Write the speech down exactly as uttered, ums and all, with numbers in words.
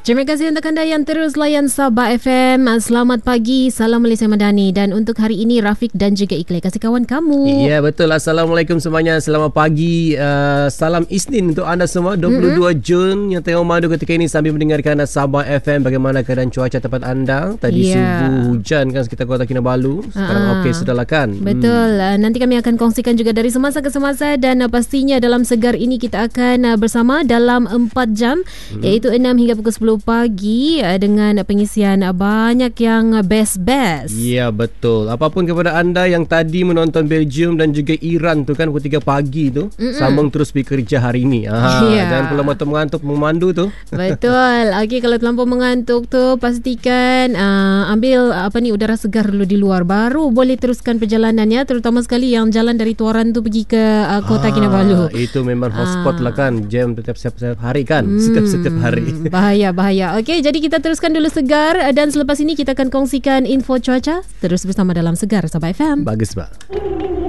Terima kasih untuk anda yang terus layan Sabah F M. Selamat pagi, salam Malaysia Madani. Dan untuk hari ini, Rafiq dan juga Iqlal, kasih kawan kamu. Ya, betul. Assalamualaikum semuanya. Selamat pagi. Uh, salam Isnin untuk anda semua. dua puluh dua mm-hmm. Jun yang tengah madu ketika ini sambil mendengarkan Sabah F M. Bagaimana keadaan cuaca tempat anda? Tadi yeah. subuh hujan kan sekitar Kota Kinabalu. Sekarang uh-huh. okey sudahlah kan? Betul. Hmm. Uh, nanti kami akan kongsikan juga dari semasa ke semasa. Dan uh, pastinya dalam Segar ini kita akan uh, bersama dalam empat jam. Hmm. Iaitu enam hingga pukul sepuluh pagi dengan pengisian banyak yang best-best. Ya, betul. Apapun kepada anda yang tadi menonton Belgium dan juga Iran tu kan pukul tiga pagi tu, Mm-mm. sambung terus pergi kerja hari ini. Ha, yeah. Jangan kalau mata mengantuk memandu tu. Betul. Okey, kalau terlampau mengantuk tu pastikan uh, ambil apa ni udara segar dulu di luar baru boleh teruskan perjalanannya, terutama sekali yang jalan dari Tuaran tu pergi ke uh, Kota ah, Kinabalu. Itu memang hotspot ah. lah kan. Jam setiap setiap hari kan. Hmm, setiap-setiap hari. Bahaya bahaya. Okey, jadi kita teruskan dulu Segar dan selepas ini kita akan kongsikan info cuaca terus bersama dalam Segar Sabah F M. Bagus, Pak.